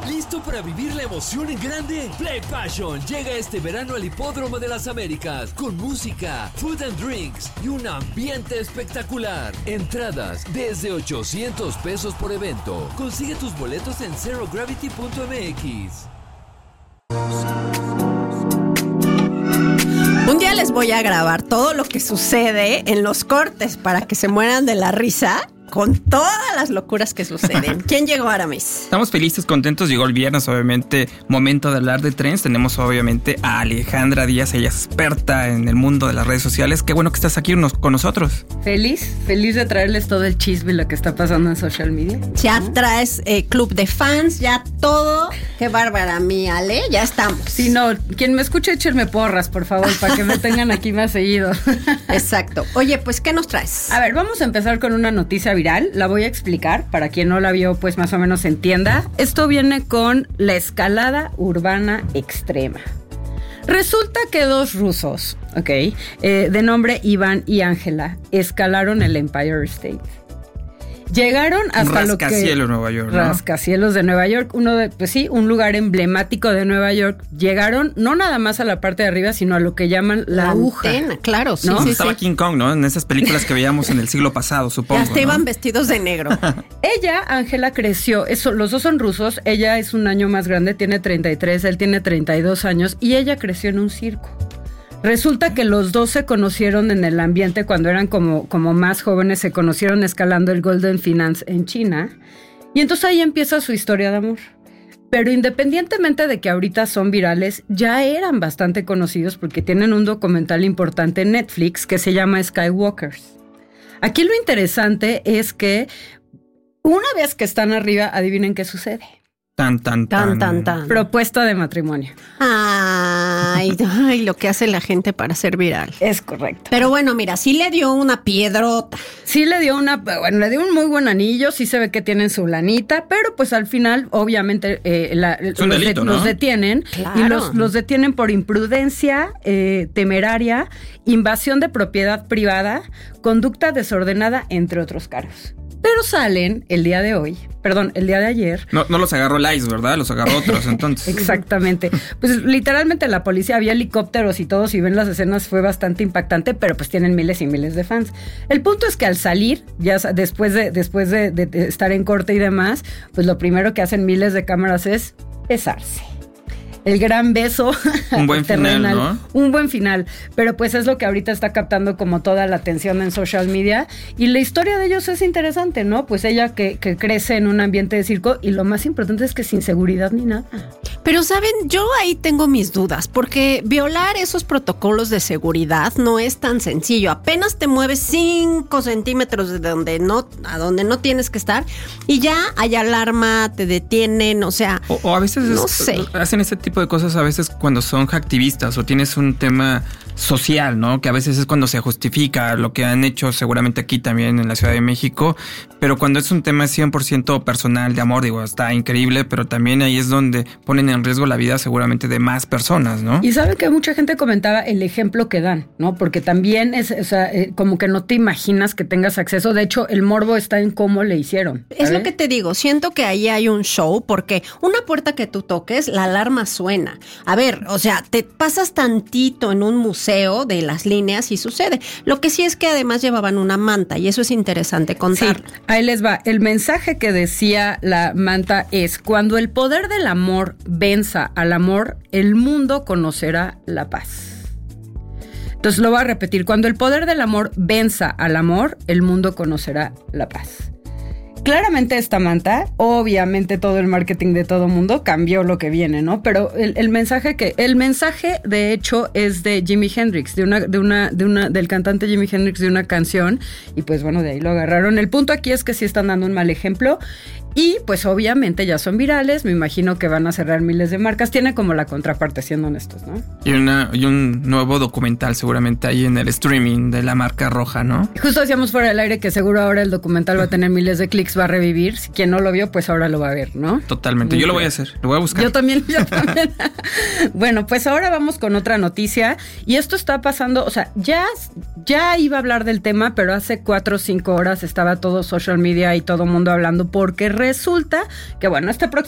¿Listo para vivir la emoción en grande? Play Passion llega este verano al Hipódromo de las Américas con música, food and drinks y un ambiente espectacular. Entradas desde $800 por evento. Consigue tus boletos en zerogravity.mx. Un día les voy a grabar todo lo que sucede en los cortes para que se mueran de la risa con todas las locuras que suceden. ¿Quién llegó, Aramis? Estamos felices, contentos. Llegó el viernes, obviamente, momento de hablar de trends. Tenemos, obviamente, a Alejandra Díaz. Ella es experta en el mundo de las redes sociales. Qué bueno que estás aquí con nosotros. Feliz de traerles todo el chisme y lo que está pasando en social media. Ya traes club de fans, ya todo. Qué bárbara, mi Ale, ya estamos. Si no, quien me escuche, échenme porras, por favor, para que me tengan aquí más seguido. Exacto. Oye, pues, ¿qué nos traes? A ver, vamos a empezar con una noticia viral. La voy a explicar para quien no la vio, pues más o menos entienda. Esto viene con la escalada urbana extrema. Resulta que dos rusos, de nombre Iván y Ángela, escalaron el Empire State. Llegaron hasta lo que... Rascacielos, Nueva York, ¿no? Rascacielos de Nueva York, un lugar emblemático de Nueva York. Llegaron no nada más a la parte de arriba, sino a lo que llaman la aguja. Antena, claro, sí, ¿no? sí. Estaba King Kong, ¿no? En esas películas que veíamos en el siglo pasado, supongo. Ya hasta iban ¿no? vestidos de negro. Ella, Ángela, creció, los dos son rusos, ella es un año más grande, tiene 33, él tiene 32 años, y ella creció en un circo. Resulta que los dos se conocieron en el ambiente cuando eran como más jóvenes, se conocieron escalando el Golden Finance en China, y entonces ahí empieza su historia de amor. Pero independientemente de que ahorita son virales, ya eran bastante conocidos porque tienen un documental importante en Netflix que se llama Skywalkers. Aquí lo interesante es que una vez que están arriba, adivinen qué sucede. Tan. Propuesta de matrimonio. Ay, lo que hace la gente para ser viral. Es correcto. Pero bueno, mira, sí le dio una piedrota. Sí le dio le dio un muy buen anillo, sí se ve que tienen su lanita, pero pues al final, obviamente, los detienen. Claro. Y los detienen por imprudencia temeraria, invasión de propiedad privada, conducta desordenada, entre otros cargos. Pero salen el día de ayer. No los agarró el ICE, ¿verdad? Los agarró otros, entonces. Exactamente. Pues literalmente la policía, había helicópteros y todo, si ven las escenas fue bastante impactante, pero pues tienen miles y miles de fans. El punto es que al salir, ya después de estar en corte y demás, pues lo primero que hacen miles de cámaras es besarse. El gran beso. Un buen final, ¿no? Un buen final. Pero pues es lo que ahorita está captando como toda la atención en social media. Y la historia de ellos es interesante, ¿no? Pues ella que crece en un ambiente de circo y lo más importante es que sin seguridad ni nada. Pero, ¿saben? Yo ahí tengo mis dudas, porque violar esos protocolos de seguridad no es tan sencillo. Apenas te mueves 5 centímetros a donde no tienes que estar y ya hay alarma, te detienen, o sea... O a veces no sé. Hacen ese tipo de cosas a veces cuando son activistas o tienes un tema social, ¿no? Que a veces es cuando se justifica lo que han hecho seguramente aquí también en la Ciudad de México, pero cuando es un tema 100% personal de amor, digo, está increíble, pero también ahí es donde ponen en riesgo la vida seguramente de más personas, ¿no? Y sabe que mucha gente comentaba el ejemplo que dan, ¿no? Porque también es, o sea, como que no te imaginas que tengas acceso. De hecho, el morbo está en cómo le hicieron. Es lo que te digo, siento que ahí hay un show, porque una puerta que tú toques, la alarma suena. A ver, o sea, te pasas tantito en un museo de las líneas y sucede. Lo que sí es que además llevaban una manta y eso es interesante contar. Sí, ahí les va. El mensaje que decía la manta es: cuando el poder del amor venza al amor, el mundo conocerá la paz. Entonces lo voy a repetir. Cuando el poder del amor venza al amor, el mundo conocerá la paz. Claramente esta manta, obviamente todo el marketing de todo mundo cambió lo que viene, ¿no? Pero el mensaje de hecho es de Jimi Hendrix, del cantante Jimi Hendrix, de una canción, y pues bueno, de ahí lo agarraron. El punto aquí es que sí están dando un mal ejemplo. Y pues obviamente ya son virales, me imagino que van a cerrar miles de marcas. Tiene como la contraparte, siendo honestos, ¿no? Y un nuevo documental seguramente ahí en el streaming de la marca roja, ¿no? Justo decíamos fuera del aire que seguro ahora el documental va a tener miles de clics, va a revivir. Si quien no lo vio, pues ahora lo va a ver, ¿no? Totalmente. Yo lo voy a hacer, lo voy a buscar. Yo también. Bueno, pues ahora vamos con otra noticia. Y esto está pasando, o sea, ya iba a hablar del tema, pero hace 4 o 5 horas estaba todo social media y todo mundo hablando, porque resulta que, bueno, este próximo